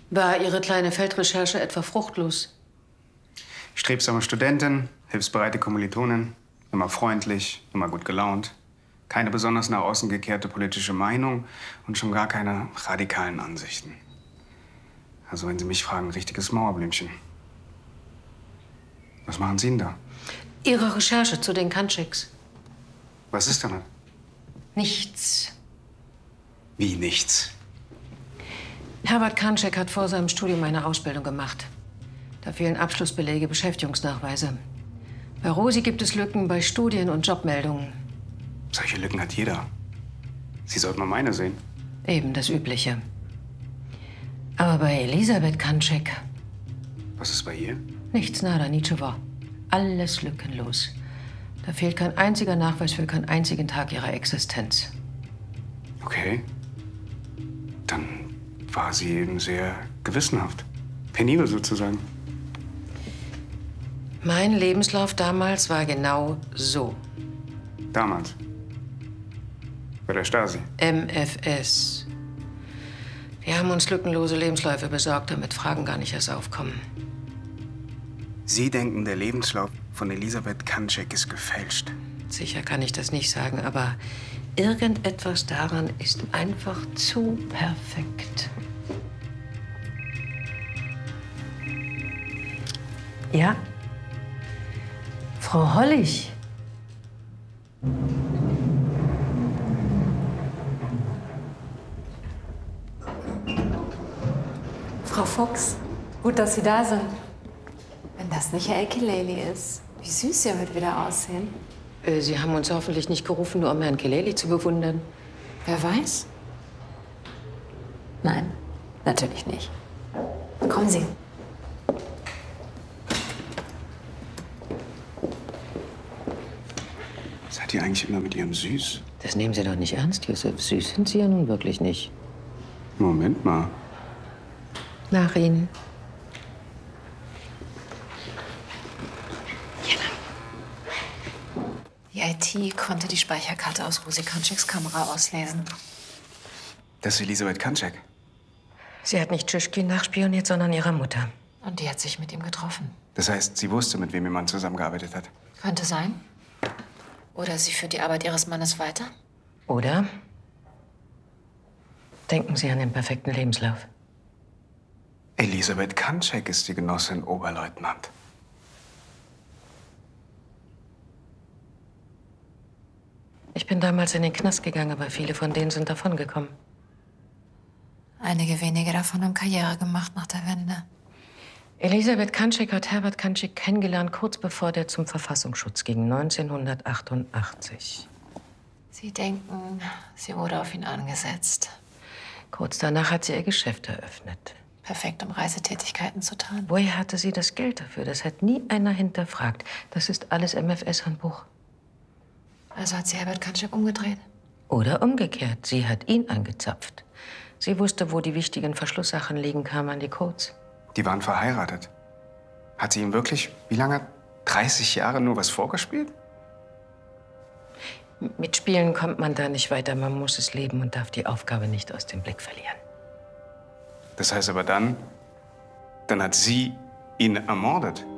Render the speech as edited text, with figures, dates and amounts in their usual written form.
War Ihre kleine Feldrecherche etwa fruchtlos? Strebsame Studentin, hilfsbereite Kommilitonin, immer freundlich, immer gut gelaunt. Keine besonders nach außen gekehrte politische Meinung und schon gar keine radikalen Ansichten. Also wenn Sie mich fragen, richtiges Mauerblümchen. Was machen Sie denn da? Ihre Recherche zu den Kantscheks. Was ist damit? Nichts. Wie nichts? Herbert Kantschek hat vor seinem Studium eine Ausbildung gemacht. Da fehlen Abschlussbelege, Beschäftigungsnachweise. Bei Rosi gibt es Lücken bei Studien- und Jobmeldungen. Solche Lücken hat jeder. Sie sollten mal meine sehen. Eben das Übliche. Aber bei Elisabeth Kantschek Was ist bei ihr? nichts, nada, ničego. Alles lückenlos. Da fehlt kein einziger Nachweis für keinen einzigen Tag ihrer Existenz. Okay. Dann war sie eben sehr gewissenhaft. Penibel sozusagen. Mein Lebenslauf damals war genau so. Damals. Bei der Stasi. MFS. Wir haben uns lückenlose Lebensläufe besorgt, damit Fragen gar nicht erst aufkommen. Sie denken, der Lebenslauf von Elisabeth Kantschek ist gefälscht. Sicher kann ich das nicht sagen, aber irgendetwas daran ist einfach zu perfekt. Ja? Frau Hollig. Frau Fuchs, gut, dass Sie da sind. Wenn das nicht Herr Ekeleli ist, wie süß Sie heute wieder aussehen. Sie haben uns hoffentlich nicht gerufen, nur um Herrn Keleli zu bewundern. Wer weiß? Nein, natürlich nicht. Kommen Sie. Seid ihr eigentlich immer mit ihrem Süß? Das nehmen Sie doch nicht ernst, Josef. Süß sind Sie ja nun wirklich nicht. Moment mal. Nach Ihnen. Die IT konnte die Speicherkarte aus Rosi Kantscheks Kamera auslesen. Das ist Elisabeth Kantschek. Sie hat nicht Tschischkin nachspioniert, sondern ihre Mutter. Und die hat sich mit ihm getroffen. Das heißt, sie wusste, mit wem ihr Mann zusammengearbeitet hat. Könnte sein. Oder sie führt die Arbeit ihres Mannes weiter. Oder? Denken Sie an den perfekten Lebenslauf. Elisabeth Kantschek ist die Genossin Oberleutnant. Ich bin damals in den Knast gegangen, aber viele von denen sind davongekommen. Einige wenige davon haben Karriere gemacht nach der Wende. Elisabeth Kantschek hat Herbert Kantschek kennengelernt, kurz bevor der zum Verfassungsschutz ging, 1988. Sie denken, sie wurde auf ihn angesetzt. Kurz danach hat sie ihr Geschäft eröffnet. Perfekt, um Reisetätigkeiten zu tarnen. Woher hatte sie das Geld dafür? Das hat nie einer hinterfragt. Das ist alles MFS-Handbuch. Also hat sie Herbert Kantschek umgedreht? Oder umgekehrt. Sie hat ihn angezapft. Sie wusste, wo die wichtigen Verschlusssachen liegen, kam an die Codes. Die waren verheiratet. Hat sie ihm wirklich, wie lange? 30 Jahre nur was vorgespielt? Mit Spielen kommt man da nicht weiter. Man muss es leben und darf die Aufgabe nicht aus dem Blick verlieren. Das heißt aber dann hat sie ihn ermordet.